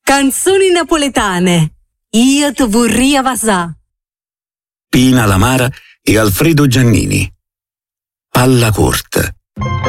Canzoni napoletane. Io ti vorrei vasà. Pina La Mara e Alfredo Giannini. Palla corta.